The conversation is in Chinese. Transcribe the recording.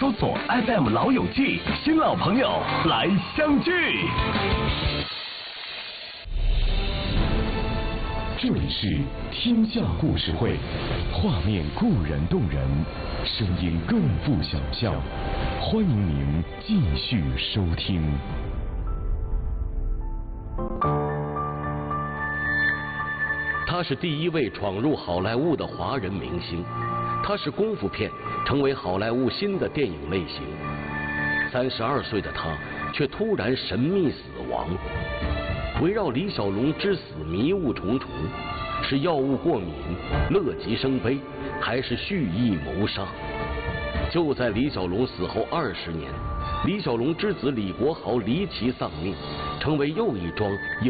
搜索 FM 老友记，新老朋友来相聚。 这里是天下故事会，画面固然动人，声音更富想象。欢迎您继续收听。 他是第一位闯入好莱坞的华人明星，他使功夫片成为好莱坞新的电影类型。32岁的他却突然神秘死亡。围绕李小龙之死迷雾重重，是药物过敏、乐极生悲，还是蓄意谋杀？就在李小龙死后20年，李小龙之子李国豪离奇丧命，成为又一桩